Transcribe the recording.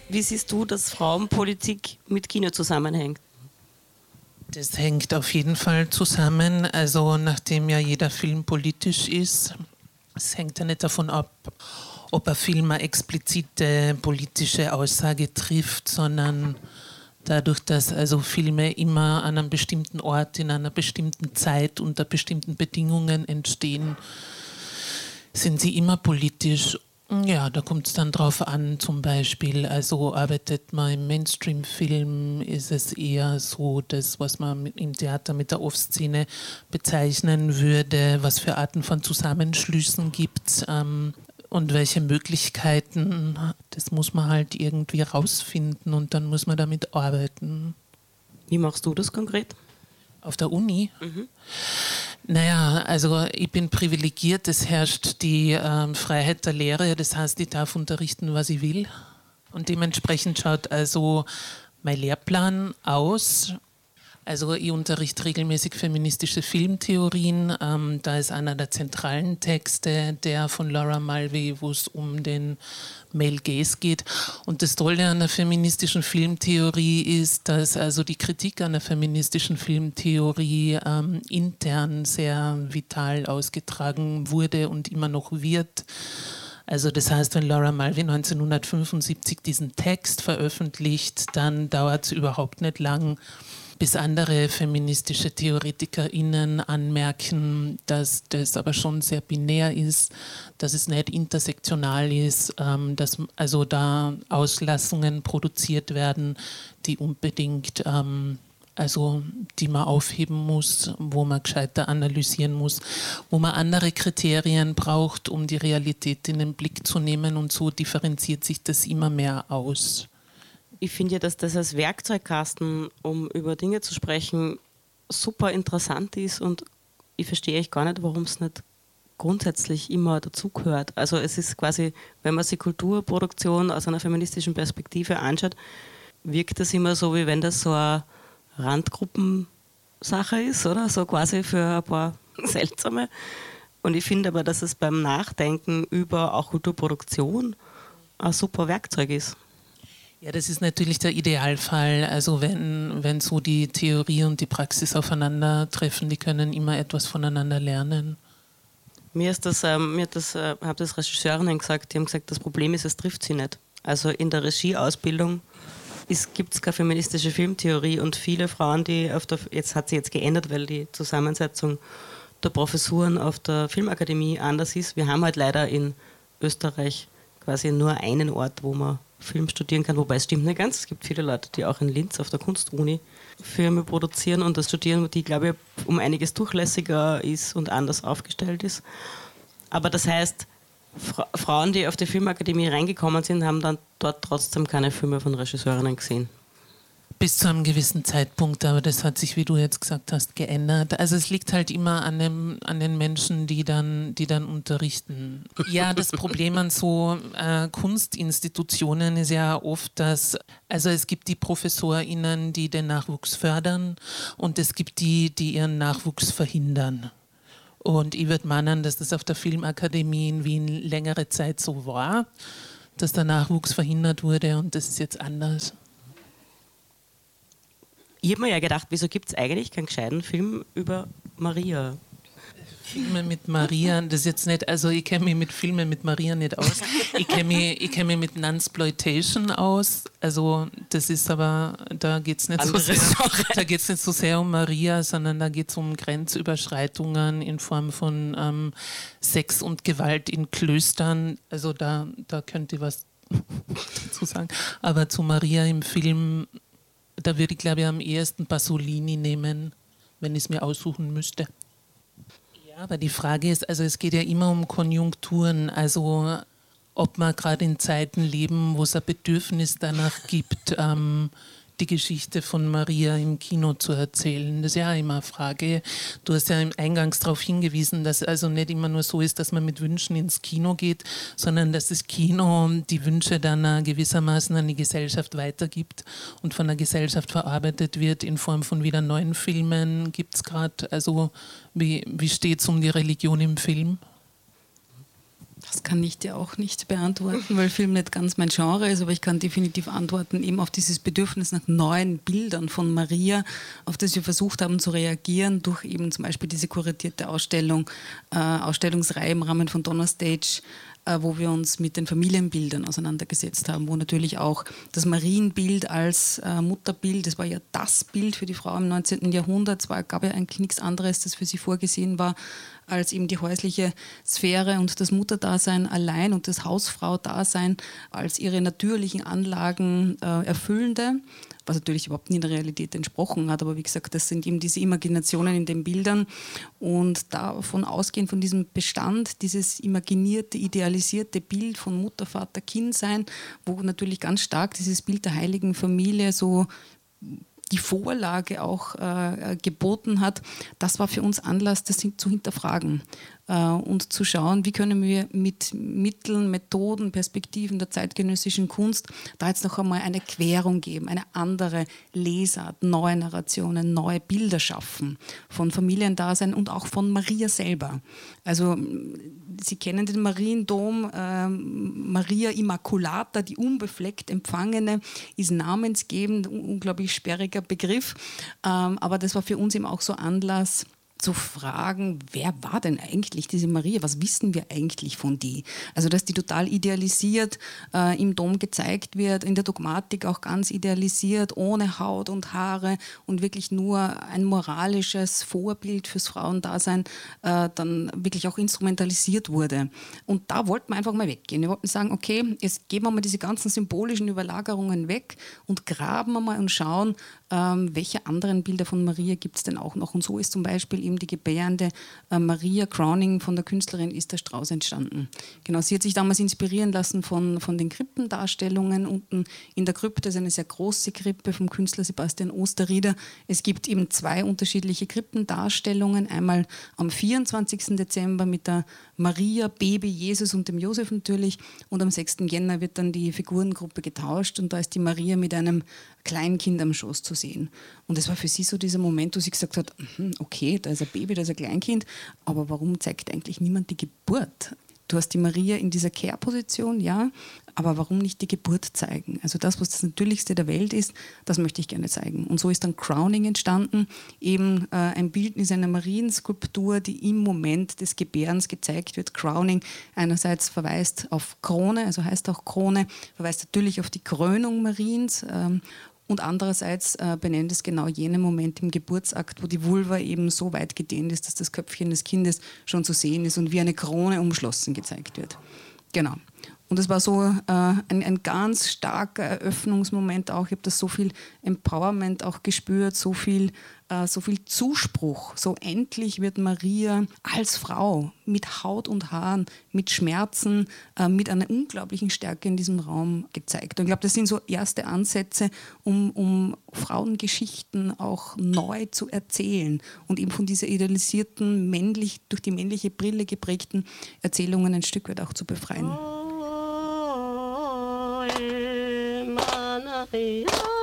Wie siehst du, dass Frauenpolitik mit Kino zusammenhängt? Das hängt auf jeden Fall zusammen. Also nachdem ja jeder Film politisch ist, es hängt ja nicht davon ab, ob ein Film eine explizite politische Aussage trifft, sondern dadurch, dass also Filme immer an einem bestimmten Ort, in einer bestimmten Zeit, unter bestimmten Bedingungen entstehen, sind sie immer politisch. Ja, da kommt es dann drauf an, zum Beispiel, also arbeitet man im Mainstream-Film, ist es eher so das, was man im Theater mit der Off-Szene bezeichnen würde, was für Arten von Zusammenschlüssen gibt und welche Möglichkeiten, das muss man halt irgendwie rausfinden und dann muss man damit arbeiten. Wie machst du das konkret? Auf der Uni? Naja, also ich bin privilegiert, es herrscht die Freiheit der Lehre, das heißt, ich darf unterrichten, was ich will. Und dementsprechend schaut also mein Lehrplan aus. Also ich unterrichte regelmäßig feministische Filmtheorien. Da ist einer der zentralen Texte, der von Laura Mulvey, wo es um den Male Gaze geht. Und das Tolle an der feministischen Filmtheorie ist, dass also die Kritik an der feministischen Filmtheorie intern sehr vital ausgetragen wurde und immer noch wird. Also das heißt, wenn Laura Mulvey 1975 diesen Text veröffentlicht, dann dauert es überhaupt nicht lang, bis andere feministische TheoretikerInnen anmerken, dass das aber schon sehr binär ist, dass es nicht intersektional ist, dass also da Auslassungen produziert werden, die unbedingt, also die man aufheben muss, wo man gescheiter analysieren muss, wo man andere Kriterien braucht, um die Realität in den Blick zu nehmen und so differenziert sich das immer mehr aus. Ich finde ja, dass das als Werkzeugkasten, um über Dinge zu sprechen, super interessant ist und ich verstehe echt gar nicht, warum es nicht grundsätzlich immer dazugehört. Also es ist quasi, wenn man sich Kulturproduktion aus einer feministischen Perspektive anschaut, wirkt das immer so, wie wenn das so eine Randgruppensache ist, oder? So quasi für ein paar seltsame. Und ich finde aber, dass es beim Nachdenken über auch Kulturproduktion ein super Werkzeug ist. Ja, das ist natürlich der Idealfall. Also wenn so die Theorie und die Praxis aufeinandertreffen, die können immer etwas voneinander lernen. Mir hat das Regisseurinnen gesagt, die haben gesagt, das Problem ist, es trifft sie nicht. Also in der Regieausbildung gibt es keine feministische Filmtheorie und viele Frauen, die jetzt hat sie jetzt geändert, weil die Zusammensetzung der Professuren auf der Filmakademie anders ist. Wir haben halt leider in Österreich quasi nur einen Ort, wo man Film studieren kann, wobei es stimmt nicht ganz. Es gibt viele Leute, die auch in Linz auf der Kunstuni Filme produzieren und das studieren, die, glaube ich, um einiges durchlässiger ist und anders aufgestellt ist. Aber das heißt, Frauen, die auf die Filmakademie reingekommen sind, haben dann dort trotzdem keine Filme von Regisseurinnen gesehen. Bis zu einem gewissen Zeitpunkt, aber das hat sich, wie du jetzt gesagt hast, geändert. Also es liegt halt immer an den Menschen, die dann unterrichten. Ja, das Problem an so Kunstinstitutionen ist ja oft, dass, also es gibt die ProfessorInnen, die den Nachwuchs fördern und es gibt die ihren Nachwuchs verhindern. Und ich würde meinen, dass das auf der Filmakademie in Wien längere Zeit so war, dass der Nachwuchs verhindert wurde und das ist jetzt anders. Ich habe mir ja gedacht, wieso gibt es eigentlich keinen gescheiten Film über Maria? Filme mit Maria, das ist jetzt nicht, also ich kenne mich mit Filmen mit Maria nicht aus. Ich kenn mich mit Nunsploitation aus, also das ist aber, da geht es nicht so sehr um Maria, sondern da geht es um Grenzüberschreitungen in Form von Sex und Gewalt in Klöstern, also da könnt ihr was dazu sagen. Aber zu Maria im Film, da würde ich, glaube ich, am ehesten Pasolini nehmen, wenn ich es mir aussuchen müsste. Ja, aber die Frage ist, also es geht ja immer um Konjunkturen, also ob man gerade in Zeiten leben, wo es ein Bedürfnis danach gibt, die Geschichte von Maria im Kino zu erzählen. Das ist ja immer eine Frage. Du hast ja eingangs darauf hingewiesen, dass also nicht immer nur so ist, dass man mit Wünschen ins Kino geht, sondern dass das Kino die Wünsche dann gewissermaßen an die Gesellschaft weitergibt und von der Gesellschaft verarbeitet wird in Form von wieder neuen Filmen. Gibt es gerade, also wie steht es um die Religion im Film? Das kann ich dir auch nicht beantworten, weil Film nicht ganz mein Genre ist, aber ich kann definitiv antworten eben auf dieses Bedürfnis nach neuen Bildern von Maria, auf das wir versucht haben zu reagieren durch eben zum Beispiel diese kuratierte Ausstellungsreihe im Rahmen von Donnerstage, wo wir uns mit den Familienbildern auseinandergesetzt haben, wo natürlich auch das Marienbild als Mutterbild, das war ja das Bild für die Frau im 19. Jahrhundert, es gab ja eigentlich nichts anderes, das für sie vorgesehen war, als eben die häusliche Sphäre und das Mutterdasein allein und das Hausfrau-Dasein als ihre natürlichen Anlagen erfüllende, was natürlich überhaupt nie der Realität entsprochen hat, aber wie gesagt, das sind eben diese Imaginationen in den Bildern und davon ausgehend von diesem Bestand, dieses imaginierte, idealisierte Bild von Mutter, Vater, Kind sein, wo natürlich ganz stark dieses Bild der heiligen Familie so die Vorlage auch geboten hat, das war für uns Anlass, das zu hinterfragen und zu schauen, wie können wir mit Mitteln, Methoden, Perspektiven der zeitgenössischen Kunst da jetzt noch einmal eine Querung geben, eine andere Lesart, neue Narrationen, neue Bilder schaffen von Familiendasein und auch von Maria selber. Also Sie kennen den Mariendom, Maria Immaculata, die unbefleckt Empfangene, ist namensgebend, ein unglaublich sperriger Begriff, aber das war für uns eben auch so Anlass, zu fragen, wer war denn eigentlich diese Maria? Was wissen wir eigentlich von die? Also, dass die total idealisiert im Dom gezeigt wird, in der Dogmatik auch ganz idealisiert, ohne Haut und Haare und wirklich nur ein moralisches Vorbild fürs Frauendasein dann wirklich auch instrumentalisiert wurde. Und da wollten wir einfach mal weggehen. Wir wollten sagen, okay, jetzt geben wir mal diese ganzen symbolischen Überlagerungen weg und graben wir mal und schauen, welche anderen Bilder von Maria gibt es denn auch noch? Und so ist zum Beispiel eben die gebärende Maria Crowning von der Künstlerin Esther Strauß entstanden. Genau, sie hat sich damals inspirieren lassen von den Krippendarstellungen unten in der Krypte. Das ist eine sehr große Krippe vom Künstler Sebastian Osterrieder. Es gibt eben 2 unterschiedliche Krippendarstellungen. Einmal am 24. Dezember mit der Maria, Baby, Jesus und dem Josef natürlich. Und am 6. Jänner wird dann die Figurengruppe getauscht und da ist die Maria mit einem Kleinkind am Schoß zu sehen. Und das war für sie so dieser Moment, wo sie gesagt hat, okay, da ist ein Baby, da ist ein Kleinkind, aber warum zeigt eigentlich niemand die Geburt? Du hast die Maria in dieser Care-Position, ja, aber warum nicht die Geburt zeigen? Also das, was das Natürlichste der Welt ist, das möchte ich gerne zeigen. Und so ist dann Crowning entstanden, eben ein Bildnis einer Marienskulptur, die im Moment des Gebärens gezeigt wird. Crowning einerseits verweist auf Krone, also heißt auch Krone, verweist natürlich auf die Krönung Mariens, und andererseits benennt es genau jenen Moment im Geburtsakt, wo die Vulva eben so weit gedehnt ist, dass das Köpfchen des Kindes schon zu sehen ist und wie eine Krone umschlossen gezeigt wird. Genau. Und es war so ein ganz starker Eröffnungsmoment auch. Ich habe das so viel Empowerment auch gespürt, so viel Zuspruch. So endlich wird Maria als Frau mit Haut und Haaren, mit Schmerzen, mit einer unglaublichen Stärke in diesem Raum gezeigt. Und ich glaube, das sind so erste Ansätze, um Frauengeschichten auch neu zu erzählen und eben von dieser idealisierten, durch die männliche Brille geprägten Erzählungen ein Stück weit auch zu befreien.